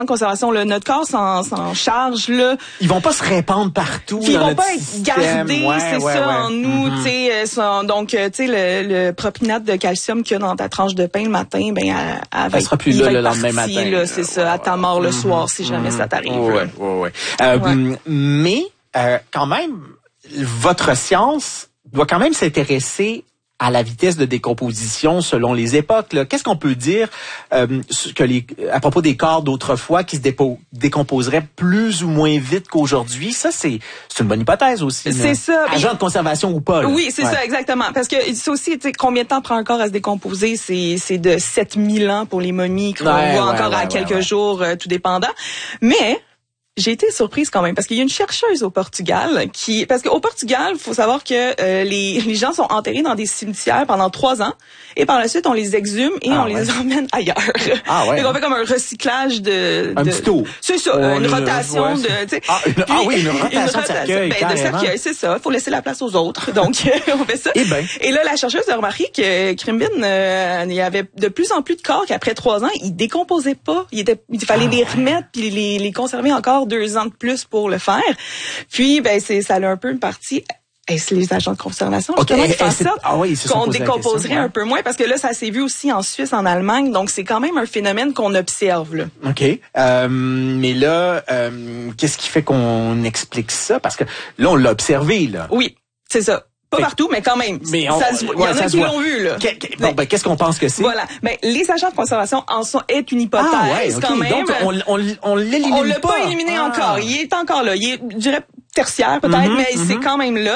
conservation, là, notre corps s'en charge, là. Ils vont pas se répandre partout. Puis ils dans vont notre pas être gardés, en nous, tu sais. Donc, tu sais, le propionate de calcium qu'il y a dans ta tranche de pain le matin, ben, elle sera plus là le lendemain matin. Là, c'est ça, à ta mort le soir, si jamais ça t'arrive. Mais, quand même, votre science doit quand même s'intéresser à la vitesse de décomposition selon les époques. Là. Qu'est-ce qu'on peut dire à propos des corps d'autrefois qui se décomposeraient plus ou moins vite qu'aujourd'hui? Ça, c'est une bonne hypothèse aussi. C'est ça. Agent de conservation ou pas. Là. Oui, c'est ça, exactement. Parce que c'est aussi, tu sais, combien de temps prend un corps à se décomposer? C'est de 7000 ans pour les momies qu'on voit encore à quelques jours, tout dépendant. Mais j'ai été surprise quand même parce qu'il y a une chercheuse au Portugal parce qu'au Portugal, faut savoir que les gens sont enterrés dans des cimetières pendant 3 ans et par la suite on les exhume et on les emmène ailleurs. Donc on fait comme un recyclage un petit tour. C'est ça, une rotation de, tu sais. Une rotation de cercueil. De cercueil, c'est ça. Faut laisser la place aux autres. Donc on fait ça. Et là la chercheuse a remarqué que Crimbin, il y avait de plus en plus de corps qu'après 3 ans, ils décomposaient pas. Il fallait les remettre puis les conserver encore 2 ans de plus pour le faire. Puis, ça a un peu une partie. Est-ce les agents de conservation justement qui font ça qu'on décomposerait un peu moins? Parce que là, ça s'est vu aussi en Suisse, en Allemagne. Donc, c'est quand même un phénomène qu'on observe. Là. OK. Mais là, qu'est-ce qui fait qu'on explique ça? Parce que là, on l'a observé. Là. Oui, c'est ça. Pas partout, mais quand même. Il y en a qui l'ont vu, là. Qu'est-ce qu'on pense que c'est? Voilà. Les agents de conservation est une hypothèse, quand même. Donc, on l'élimine pas. On l'a pas éliminé encore. Il est encore là. Il est, je dirais, tertiaire peut-être, mais c'est quand même là.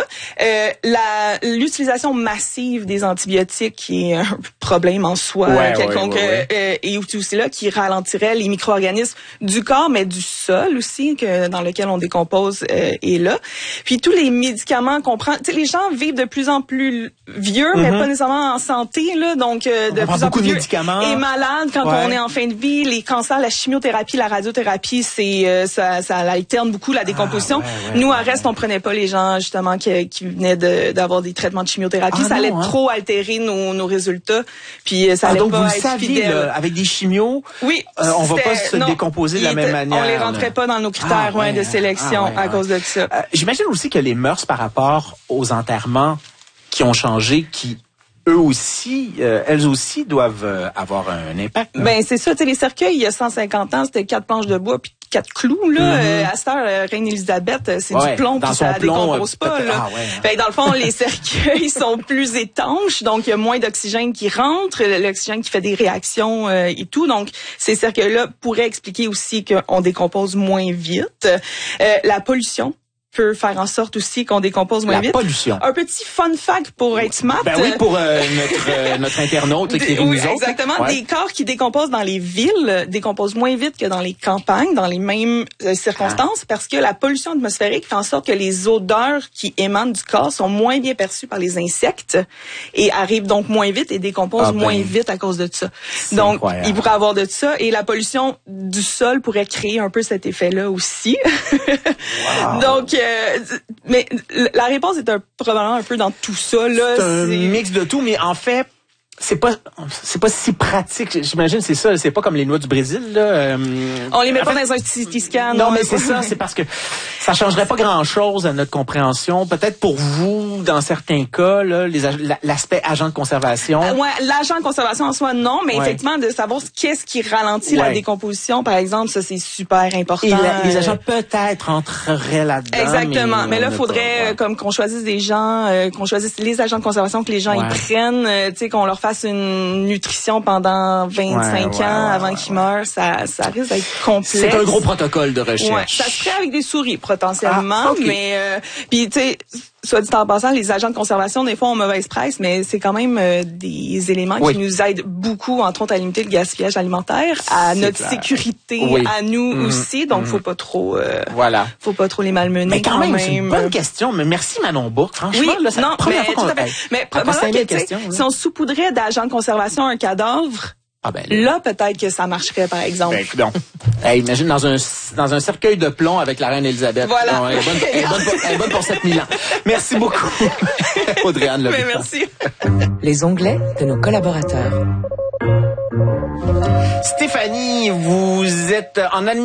L'utilisation massive des antibiotiques qui est un problème en soi, quelconque, et aussi là, qui ralentirait les micro-organismes du corps, mais du sol aussi, dans lequel on décompose, est là. Puis tous les médicaments qu'on prend, tu sais, les gens vivent de plus en plus vieux, mais pas nécessairement en santé, là, donc de plus en plus vieux et malades quand on est en fin de vie. Les cancers, la chimiothérapie, la radiothérapie, ça alterne beaucoup la décomposition. Nous, à Reste, on prenait pas les gens justement qui venaient d'avoir des traitements de chimiothérapie. Ça allait trop altérer nos résultats. Puis ça allait pas être fidèle. Là, avec des chimios, on va pas se décomposer de la même manière. On les rentrait pas dans nos critères de sélection à cause de ça. J'imagine aussi que les mœurs par rapport aux enterrements qui ont changé, qui eux aussi, elles aussi doivent avoir un impact. Là. C'est ça, tu sais, les cercueils, il y a 150 ans, c'était 4 planches de bois puis 4 clous, là. À cette heure, Reine Élisabeth, c'est du plomb puis ça décompose pas, là. Dans le fond, les cercueils sont plus étanches, donc il y a moins d'oxygène qui rentre, l'oxygène qui fait des réactions et tout. Donc, ces cercueils-là pourraient expliquer aussi qu'on décompose moins vite. La pollution peut faire en sorte aussi qu'on décompose moins vite. La pollution. Un petit fun fact pour être smart. Pour notre internaute qui est nous autres. Exactement. Des corps qui décomposent dans les villes décomposent moins vite que dans les campagnes, dans les mêmes circonstances, parce que la pollution atmosphérique fait en sorte que les odeurs qui émanent du corps sont moins bien perçues par les insectes et arrivent donc moins vite et décomposent moins vite à cause de ça. Donc, il pourrait avoir de ça et la pollution du sol pourrait créer un peu cet effet-là aussi. Donc, mais la réponse est probablement un peu dans tout ça, là. C'est un mix de tout, mais en fait, c'est pas si pratique. J'imagine c'est ça, c'est pas comme les noix du Brésil là. On les met pas dans un CT scan. Non, mais c'est ça, c'est parce que ça changerait pas grand-chose à notre compréhension. Peut-être pour vous dans certains cas là, l'aspect agent de conservation. L'agent de conservation en soi non, mais effectivement de savoir qu'est-ce qui ralentit la décomposition par exemple, ça c'est super important. Et les agents peut-être entreraient là-dedans. Exactement, mais là faudrait comme qu'on choisisse des gens qu'on choisisse les agents de conservation que les gens ils prennent, tu sais qu'on leur fasse une nutrition pendant 25 ans avant qu'ils meurent, ça risque d'être complexe. C'est un gros protocole de recherche. Ça se ferait avec des souris potentiellement, mais puis tu sais, soit dit en passant, les agents de conservation des fois ont mauvaise presse, mais c'est quand même des éléments qui nous aident beaucoup, entre autres à limiter le gaspillage alimentaire, à notre sécurité, à nous aussi. Donc faut pas trop, faut pas trop les malmener. Mais quand même, c'est une bonne question. Mais merci Manon Bourque, franchement. Là, c'est la première fois qu'on mais si on saupoudrait d'agents de conservation un cadavre, là, peut-être que ça marcherait, par exemple. Imagine dans un cercueil de plomb avec la reine Élisabeth. Voilà. Elle est bonne pour 7000 ans. Merci beaucoup, Audrey-Anne Leblanc. Merci. Les onglets de nos collaborateurs. Stéphanie, vous êtes en